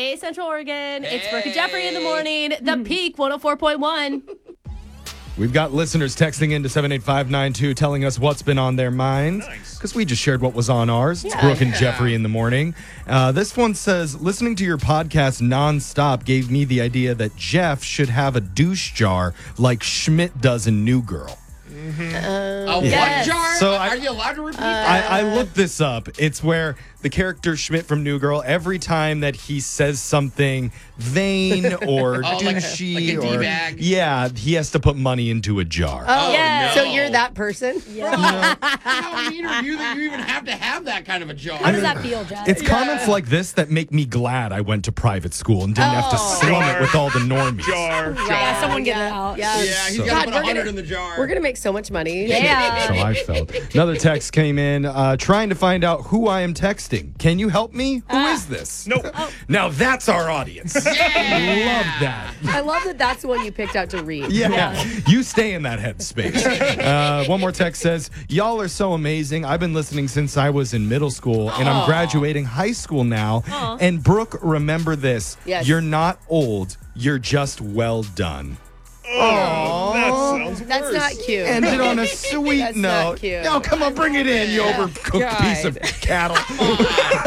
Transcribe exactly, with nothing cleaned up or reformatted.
Hey, Central Oregon. Hey. It's Brooke and Jeffrey in the morning. The Peak one oh four point one. We've got listeners texting into seven eight five nine two telling us what's been on their minds. Because nice. We just shared what was on ours. It's yeah, Brooke and yeah. Jeffrey in the morning. Uh, this one says, listening to your podcast nonstop gave me the idea that Jeff should have a douche jar like Schmidt does in New Girl. Mm-hmm. Uh, a yes. what jar? So Are I, you allowed to repeat uh, that? I, I looked this up. It's where the character Schmidt from New Girl, every time that he says something vain or oh, douchey like a, like a or D-bag. yeah, he has to put money into a jar. Oh, yes. no. So you're that person? Yeah. No. How mean are you that you even have to have that kind of a jar? How does that feel, Jeff? It's yeah. comments like this that make me glad I went to private school and didn't oh. have to slum Jar. it with all the normies. Jar. Wow. Yeah, someone get yeah. it out. Yeah, Yeah, he's So- got to God, put we're a hundred gonna- in the jar. We're going to make so much money. Yeah. So I felt. Another text came in uh, trying to find out who I am texting. Can you help me? Who Ah. is this? Nope. Oh. Now that's our audience. Yeah. Love that. I love that that's the one you picked out to read. Yeah. Yeah. You stay in that headspace. uh, one more text says, y'all are so amazing. I've been listening since I was in middle school, and I'm graduating high school now. Aw. And Brooke, remember this. Yes. You're not old. You're just well done. Oh, that sounds That's worse. not cute. Ended on a sweet That's note. not cute. No, come on, bring it in, you Yeah. overcooked piece of God. cattle.